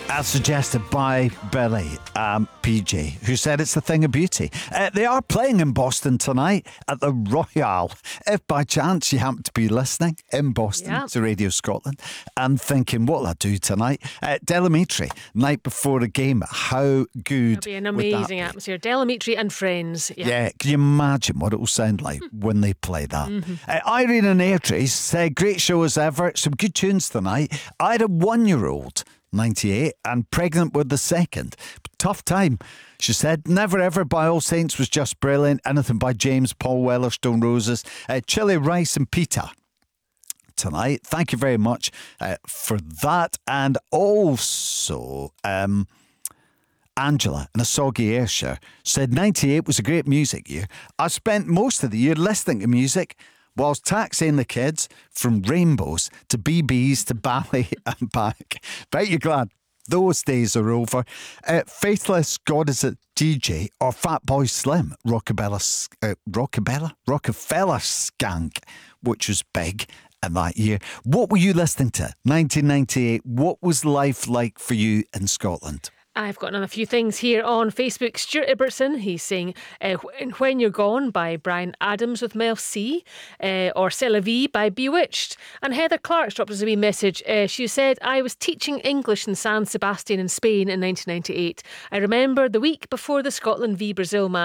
As suggested by Billy PJ, who said it's a thing of beauty. They are playing in Boston tonight at the Royale. If by chance you happen to be listening in Boston to Radio Scotland and thinking, what'll I do tonight? Delamitri, night before a game. How good? It'll be an amazing atmosphere. Delamitri and friends. Yeah, can you imagine what it will sound like when they play that? Irene and Airdrie said, great show as ever. Some good tunes tonight. I had a 1-year-old, 98, and pregnant with the second. Tough time. She said, Never Ever by All Saints was just brilliant. Anything by James, Paul Weller, Stone Roses, Chili, Rice and Pita tonight. Thank you very much for that. And also, Angela in a soggy Ayrshire said 98 was a great music year. I spent most of the year listening to music whilst taxiing the kids from Rainbows to BB's to Bally and back. Bet you're glad those days are over. Faithless God is a DJ or Fatboy Slim, Rockefeller Skank, which was big in that year. What were you listening to? 1998. What was life like for you in Scotland? I've got another few things here on Facebook. Stuart Ibbotson, he's saying When You're Gone by Brian Adams with Mel C, or C'est la Vie by Bewitched. And Heather Clark's dropped us a wee message. She said, I was teaching English in San Sebastian in Spain in 1998. I remember the week before the Scotland v Brazil match.